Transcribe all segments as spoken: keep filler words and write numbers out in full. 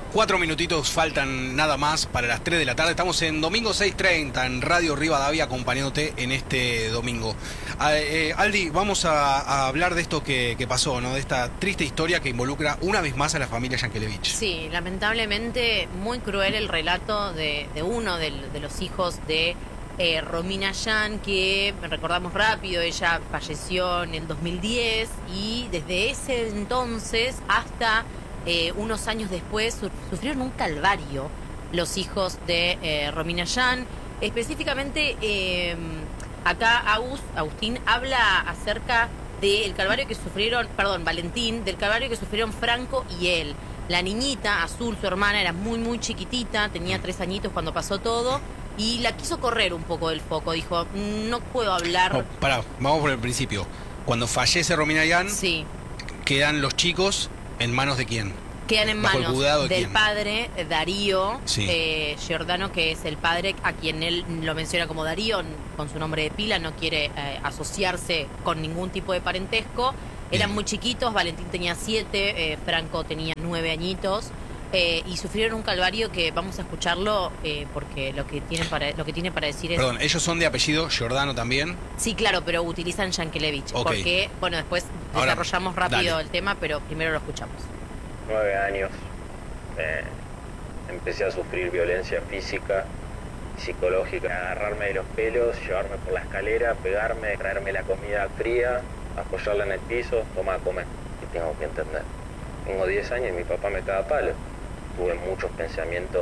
Cuatro minutitos faltan nada más para las tres de la tarde. Estamos en domingo seis treinta en Radio Rivadavia acompañándote en este domingo. Eh, Aldi, vamos a, a hablar de esto que, que pasó, ¿no? De esta triste historia que involucra una vez más a la familia Yankelevich. Sí, lamentablemente muy cruel el relato de, de uno de, de los hijos de eh, Romina Yan, que recordamos rápido, ella falleció en el dos mil diez y desde ese entonces hasta... Eh, unos años después su sufrieron un calvario los hijos de eh, Romina Yan. Específicamente, eh, acá Agus, Agustín habla acerca del calvario que sufrieron, perdón, Valentín, del calvario que sufrieron Franco y él. La niñita, Azul, su hermana, era muy, muy chiquitita, tenía tres añitos cuando pasó todo, y la quiso correr un poco del foco. Dijo, no puedo hablar. Oh, pará, vamos por el principio. Cuando fallece Romina Yan, sí. quedan los chicos... ¿En manos de quién? Quedan en Bajo manos el cuidado de del quién. padre Darío sí. eh, Giordano, que es el padre a quien él lo menciona como Darío, con su nombre de pila, no quiere eh, asociarse con ningún tipo de parentesco. Eran Bien. muy chiquitos, Valentín tenía siete, eh, Franco tenía nueve añitos, eh, y sufrieron un calvario que vamos a escucharlo eh, porque lo que, tienen para, lo que tiene para decir es... Perdón, ¿ellos son de apellido Giordano también? Sí, claro, pero utilizan Yankelevich, okay. porque, bueno, después Ahora, desarrollamos rápido dale. el tema, pero primero lo escuchamos. Nueve años, eh, empecé a sufrir violencia física y psicológica, agarrarme de los pelos, llevarme por la escalera, pegarme, traerme la comida fría, apoyarla en el piso, toma a comer. Y tengo que entender, tengo diez años y mi papá me caga a palo. Tuve muchos pensamientos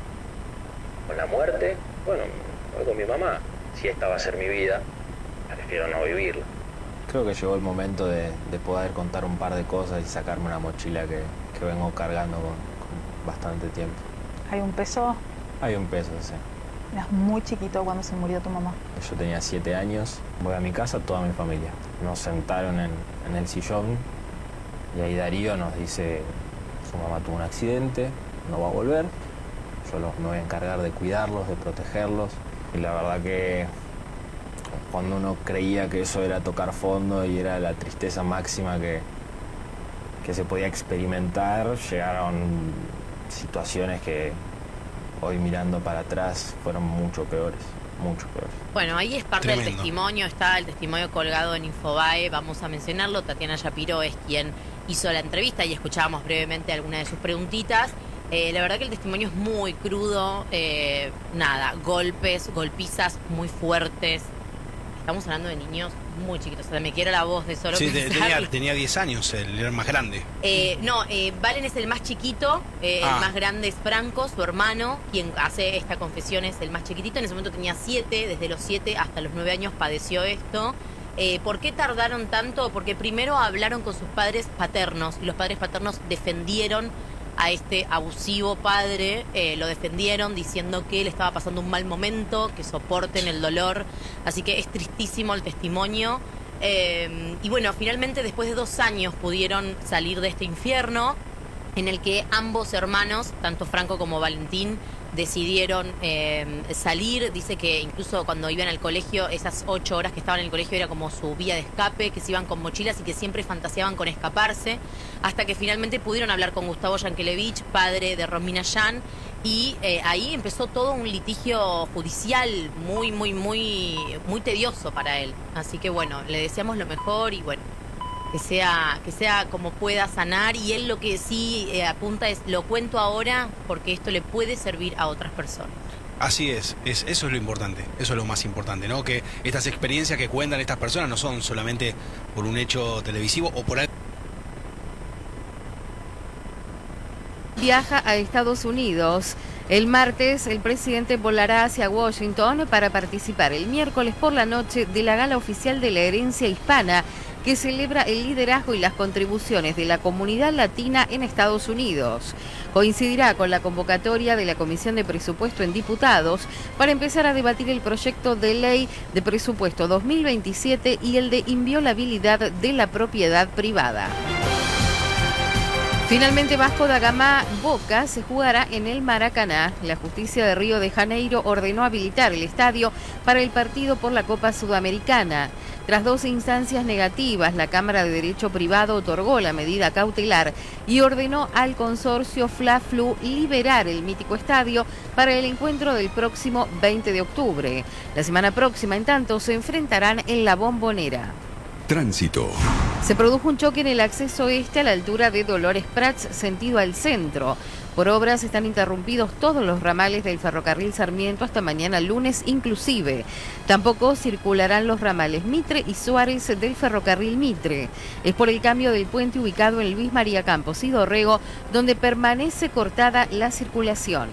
con la muerte, bueno, voy con mi mamá. Si esta va a ser mi vida, prefiero no vivirla. Creo que llegó el momento de, de poder contar un par de cosas y sacarme una mochila que, que vengo cargando con, con bastante tiempo. ¿Hay un peso? Hay un peso, sí. Eras muy chiquito cuando se murió tu mamá. Yo tenía siete años, voy a mi casa, toda mi familia. Nos sentaron en, en el sillón y ahí Darío nos dice, su mamá tuvo un accidente, no va a volver, yo los, me voy a encargar de cuidarlos, de protegerlos. Y la verdad que cuando uno creía que eso era tocar fondo y era la tristeza máxima que, que se podía experimentar, llegaron situaciones que hoy mirando para atrás fueron mucho peores, mucho peores. Bueno, ahí es parte Tremendo. del testimonio, está el testimonio colgado en Infobae, vamos a mencionarlo. Tatiana Shapiro es quien hizo la entrevista y escuchábamos brevemente algunas de sus preguntitas. Eh, la verdad que el testimonio es muy crudo, eh, nada, golpes, golpizas muy fuertes. Estamos hablando de niños muy chiquitos, o sea, me quiero la voz de solo Sí, pensar. tenía, tenía diez años, el era más grande. Eh, no, eh, Valen es el más chiquito, eh, Ah. el más grande es Franco, su hermano, quien hace esta confesión es el más chiquitito. En ese momento tenía siete, desde los siete hasta los nueve años padeció esto. Eh, ¿Por qué tardaron tanto? Porque primero hablaron con sus padres paternos y los padres paternos defendieron a este abusivo padre, eh, lo defendieron diciendo que él estaba pasando un mal momento, que soporten el dolor, así que es tristísimo el testimonio. Eh, y bueno, finalmente después de dos años pudieron salir de este infierno en el que ambos hermanos, tanto Franco como Valentín, decidieron eh, salir. Dice que incluso cuando iban al colegio, esas ocho horas que estaban en el colegio era como su vía de escape, que se iban con mochilas y que siempre fantaseaban con escaparse, hasta que finalmente pudieron hablar con Gustavo Yankelevich, padre de Romina Yan, y eh, ahí empezó todo un litigio judicial muy, muy, muy, muy tedioso para él. Así que bueno, le deseamos lo mejor y bueno, que sea, que sea como pueda sanar. Y él lo que sí eh, apunta es, lo cuento ahora porque esto le puede servir a otras personas. Así es, es, eso es lo importante, eso es lo más importante, ¿no? Que estas experiencias que cuentan estas personas no son solamente por un hecho televisivo o por algo. Viaja a Estados Unidos. El martes, el presidente volará hacia Washington para participar el miércoles por la noche de la gala oficial de la herencia hispana, que celebra el liderazgo y las contribuciones de la comunidad latina en Estados Unidos. Coincidirá con la convocatoria de la Comisión de Presupuesto en Diputados para empezar a debatir el proyecto de ley de presupuesto dos mil veintisiete y el de inviolabilidad de la propiedad privada. Finalmente, Vasco da Gama Boca se jugará en el Maracaná. La justicia de Río de Janeiro ordenó habilitar el estadio para el partido por la Copa Sudamericana. Tras dos instancias negativas, la Cámara de Derecho Privado otorgó la medida cautelar y ordenó al consorcio Fla-Flu liberar el mítico estadio para el encuentro del próximo veinte de octubre. La semana próxima, en tanto, se enfrentarán en la Bombonera. Tránsito. Se produjo un choque en el acceso este a la altura de Dolores Prats, sentido al centro. Por obras están interrumpidos todos los ramales del ferrocarril Sarmiento hasta mañana lunes inclusive. Tampoco circularán los ramales Mitre y Suárez del ferrocarril Mitre. Es por el cambio del puente ubicado en Luis María Campos y Dorrego, donde permanece cortada la circulación.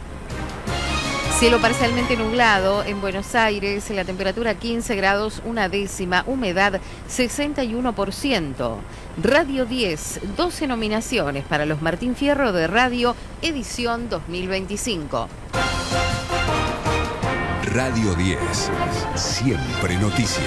Cielo parcialmente nublado en Buenos Aires, la temperatura quince grados, una décima, humedad sesenta y uno por ciento. Radio diez, doce nominaciones para los Martín Fierro de Radio, edición dos mil veinticinco. Radio diez, siempre noticias.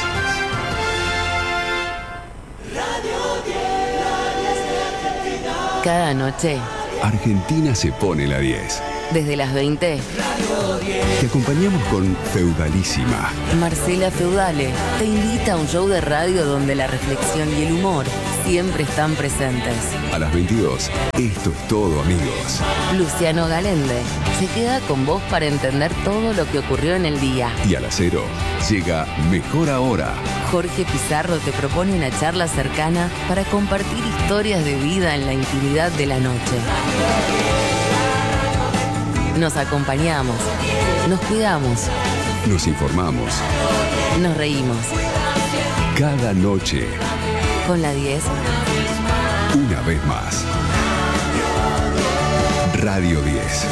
Cada noche, Argentina se pone la diez. desde las veinte, Te acompañamos con Feudalísima. Marcela Feudale te invita a un show de radio donde la reflexión y el humor siempre están presentes. A las veintidós, esto es todo, amigos. Luciano Galende se queda con vos para entender todo lo que ocurrió en el día. Y a las cero, llega Mejor Ahora. Jorge Pizarro te propone una charla cercana para compartir historias de vida en la intimidad de la noche. Nos acompañamos, nos cuidamos, Nos informamos. nos reímos. Cada noche, Con la diez, una vez más. Radio diez.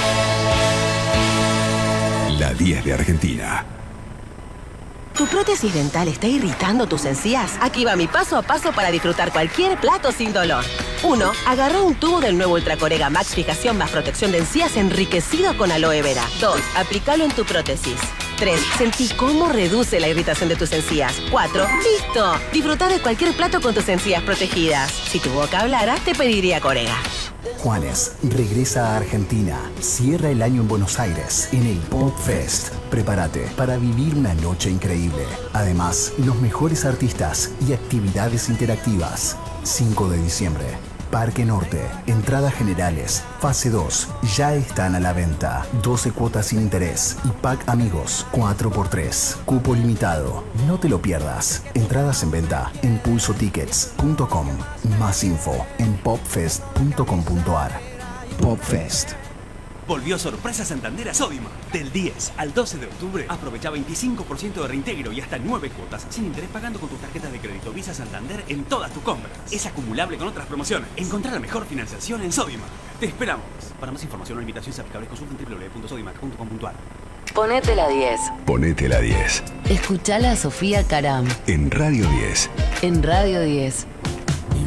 La diez de Argentina. ¿Tu prótesis dental está irritando tus encías? Aquí va mi paso a paso para disfrutar cualquier plato sin dolor. uno. Agarra un tubo del nuevo Ultracorega Max Fijación más protección de encías enriquecido con aloe vera. dos. Aplícalo en tu prótesis. tres. Sentí cómo reduce la irritación de tus encías. cuatro. ¡Listo! Disfruta de cualquier plato con tus encías protegidas. Si tu boca hablara, te pediría Corega. Juanes regresa a Argentina. Cierra el año en Buenos Aires, en el Pop Fest. Prepárate para vivir una noche increíble. Además, los mejores artistas y actividades interactivas. cinco de diciembre. Parque Norte. Entradas generales. Fase dos. Ya están a la venta. doce cuotas sin interés. Y pack amigos. cuatro por tres. Cupo limitado. No te lo pierdas. Entradas en venta en pulso tickets punto com. Más info en popfest punto com punto ar. Popfest. Volvió Sorpresa Santander a Sodimac. Del diez al doce de octubre, aprovecha veinticinco por ciento de reintegro y hasta nueve cuotas sin interés pagando con tus tarjetas de crédito Visa Santander en todas tus compras. Es acumulable con otras promociones. Encontrá la mejor financiación en Sodimac. Te esperamos. Para más información o invitaciones aplicables, consulta en doble u doble u doble u punto sodimac punto com punto ar. ponete la diez. Ponete la diez. Escuchala a Sofía Caram En Radio diez. en Radio diez.